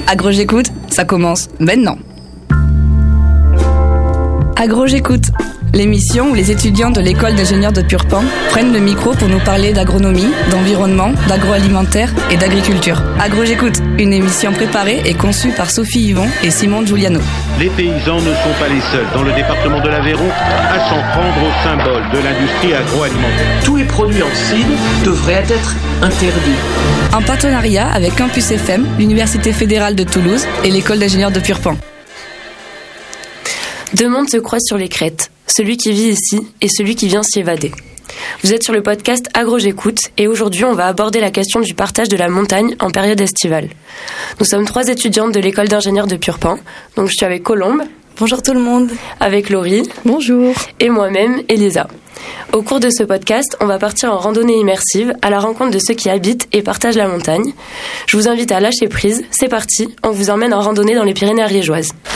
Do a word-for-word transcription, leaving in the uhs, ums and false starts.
Agro j'écoute, ça commence maintenant. Agro j'écoute, l'émission où les étudiants de l'école d'ingénieurs de Purpan prennent le micro pour nous parler d'agronomie, d'environnement, d'agroalimentaire et d'agriculture. Agro j'écoute, une émission préparée et conçue par Sophie Yvon et Simone Giuliano. Les paysans ne sont pas les seuls dans le département de l'Aveyron à s'en prendre au symbole de l'industrie agroalimentaire. Tous les produits en cidre devraient être interdits. En partenariat avec Campus F M, l'Université fédérale de Toulouse et l'école d'ingénieurs de Purpan. Deux mondes se croisent sur les crêtes, celui qui vit ici et celui qui vient s'y évader. Vous êtes sur le podcast Agro j'écoute et aujourd'hui on va aborder la question du partage de la montagne en période estivale. Nous sommes trois étudiantes de l'école d'ingénieurs de Purpan, donc je suis avec Colombe. Bonjour tout le monde. Avec Laurie. Bonjour. Et moi-même, Elisa. Au cours de ce podcast, on va partir en randonnée immersive à la rencontre de ceux qui habitent et partagent la montagne. Je vous invite à lâcher prise, c'est parti, on vous emmène en randonnée dans les Pyrénées ariégeoises.